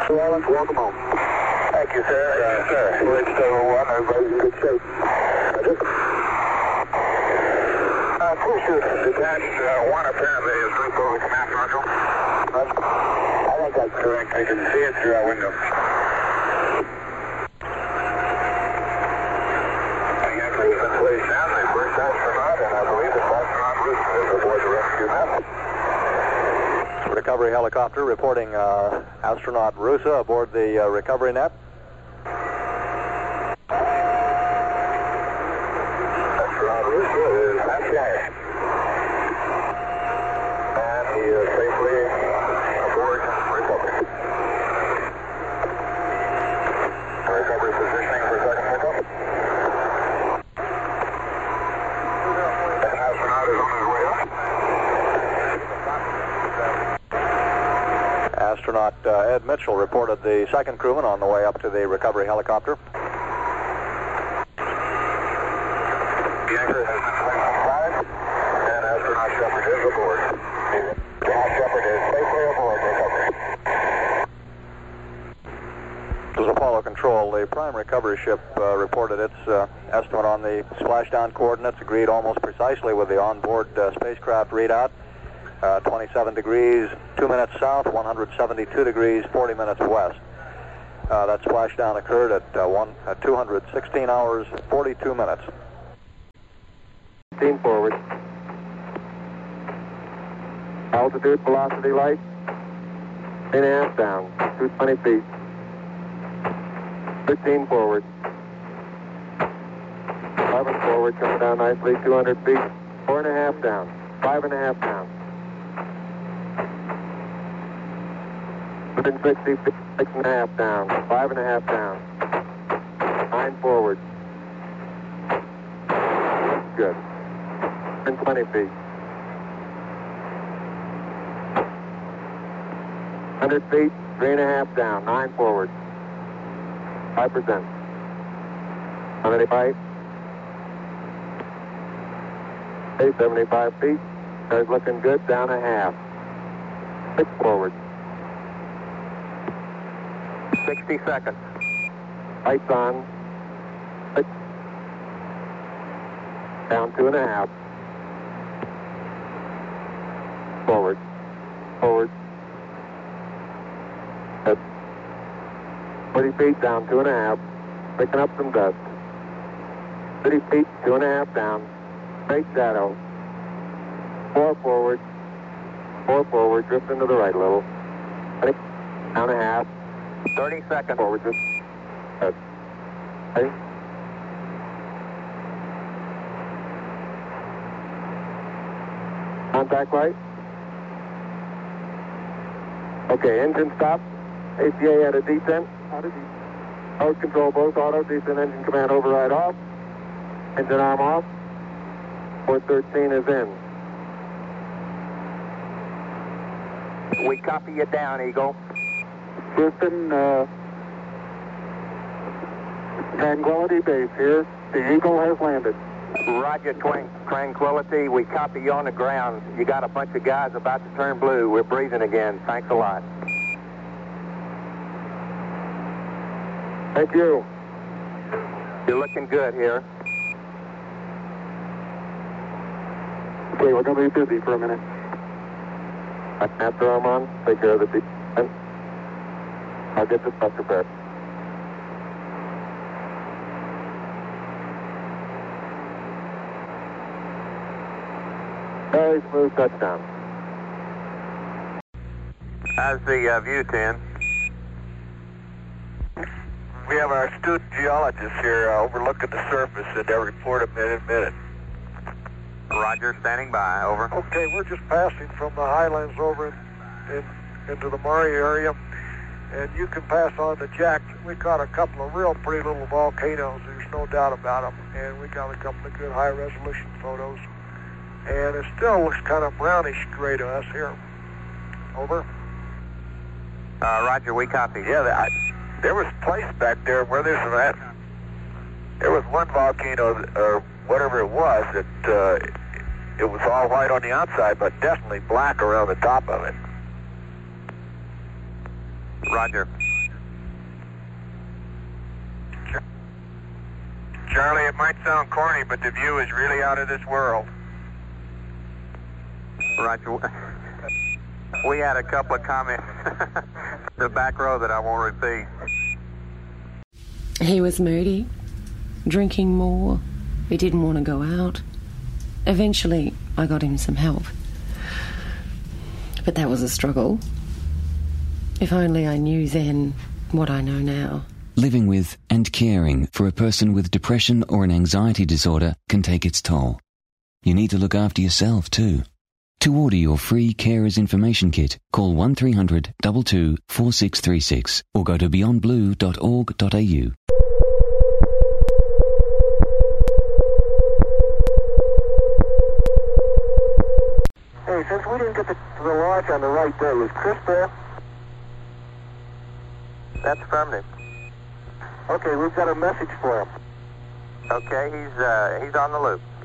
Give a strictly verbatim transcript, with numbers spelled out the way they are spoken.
Wallace, welcome home. Thank you, sir. Yes, sir. Bridge Tower one, everybody's in good shape. Roger. Uh, please shoot. Detached uh, one apparently is group over command module. Roger. I think that's correct. I can see it through our window. The entry has been placed down. The first astronaut, and I believe it's astronaut Ruth is aboard the rescue net. Recovery helicopter reporting uh, astronaut Rusa aboard the uh, recovery net. Astronaut Rusa is okay. And he is safely aboard recovery. Recovery positioning for second pickup. An astronaut is on his way up. Astronaut uh, Ed Mitchell reported the second crewman on the way up to the recovery helicopter. The anchor has been placed on five, and astronaut Shepard is aboard. Astronaut Shepard is safely aboard recovery. This is Apollo Control. The prime recovery ship uh, reported its uh, estimate on the splashdown coordinates, agreed almost precisely with the onboard uh, spacecraft readout. Uh, twenty-seven degrees, two minutes south, one hundred seventy-two degrees, forty minutes west. Uh, that splashdown occurred at uh, one, uh, two hundred sixteen hours, forty-two minutes. fifteen forward. Altitude, velocity, light. Eight and a half down, two hundred twenty feet. thirteen forward. eleven forward, coming down nicely, two hundred feet. Four and a half down, five and a half down. one hundred sixty feet, six and a half down, five and a half down. Nine forward. Good. one hundred twenty feet. one hundred feet, three and a half down, nine forward. five percent. one hundred eighty-five. eight seventy-five feet. Car's looking good, down a half. Six forward. sixty seconds. Lights on. Six. Down two and a half. Forward. Forward. Good. forty feet down, two and a half. Picking up some dust. thirty feet, two and a half down. Straight shadow. Four forward. Four forward, drifting to the right a little. Down a half. thirty seconds. Forward, just. Good. Ready? Contact light. Okay, engine stop. A C A at a descent. Auto descent. Mode control both auto descent, engine command override off. Engine arm off. four thirteen is in. We copy you down, Eagle. Houston, uh, Tranquility Base here. The Eagle has landed. Roger, Twin Tranquility. We copy you on the ground. You got a bunch of guys about to turn blue. We're breathing again. Thanks a lot. Thank you. You're looking good here. Okay, we're going to be busy for a minute. After I'm on, take care of the descent. I'll get the stuff prepared. Very smooth touchdown. How's the uh, view, Ten? We have our astute geologists here uh, overlooking the surface, and they'll report a minute, minute. Roger, standing by, over. Okay, we're just passing from the highlands over in, in, into the Murray area, and you can pass on to Jack. We caught a couple of real pretty little volcanoes, there's no doubt about them, and we got a couple of good high-resolution photos. And it still looks kind of brownish gray to us here. Over. Uh, Roger, we copy. Yeah, I, there was a place back there where there's that. There was one volcano, or whatever it was, that uh, it was all white on the outside, but definitely black around the top of it. Roger. Charlie, it might sound corny, but the view is really out of this world. Roger. We had a couple of comments the back row that I won't repeat. He was moody, drinking more. He didn't want to go out. Eventually, I got him some help. But that was a struggle. If only I knew then what I know now. Living with and caring for a person with depression or an anxiety disorder can take its toll. You need to look after yourself too. To order your free Carers Information Kit, call one three hundred, two two, four six three six or go to beyond blue dot org dot a u. Hey, since we didn't get the, the launch on the right day, is Chris there? That's affirmative. Okay, we've got a message for him. Okay, he's uh, he's on the loop.